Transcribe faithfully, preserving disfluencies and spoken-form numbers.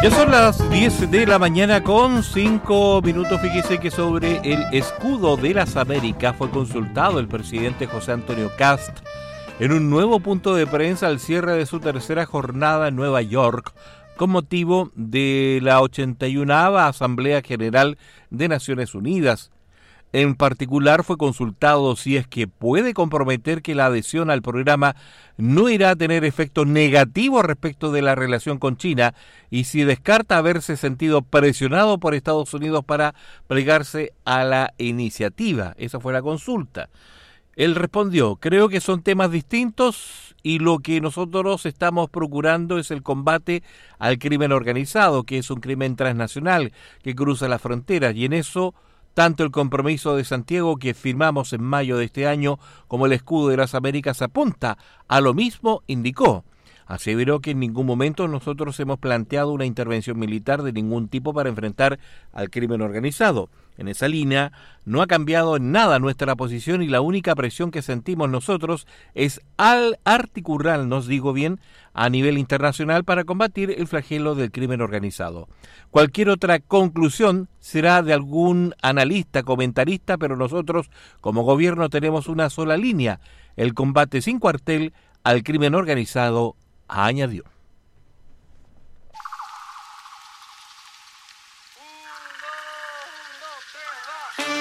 Ya son las diez de la mañana con cinco minutos. Fíjese que sobre el escudo de las Américas fue consultado el presidente José Antonio Kast en un nuevo punto de prensa al cierre de su tercera jornada en Nueva York con motivo de la ochenta y unava Asamblea General de Naciones Unidas. En particular fue consultado si es que puede comprometer que la adhesión al programa no irá a tener efectos negativos respecto de la relación con China y si descarta haberse sentido presionado por Estados Unidos para plegarse a la iniciativa. Esa fue la consulta. Él respondió: creo que son temas distintos y lo que nosotros estamos procurando es el combate al crimen organizado, que es un crimen transnacional que cruza las fronteras, y en eso tanto el compromiso de Santiago que firmamos en mayo de este año como el escudo de las Américas apunta a lo mismo, indicó. Aseveró que en ningún momento nosotros hemos planteado una intervención militar de ningún tipo para enfrentar al crimen organizado. En esa línea no ha cambiado en nada nuestra posición y la única presión que sentimos nosotros es al articularnos, digo bien, a nivel internacional para combatir el flagelo del crimen organizado. Cualquier otra conclusión será de algún analista, comentarista, pero nosotros como gobierno tenemos una sola línea: el combate sin cuartel al crimen organizado, añadió.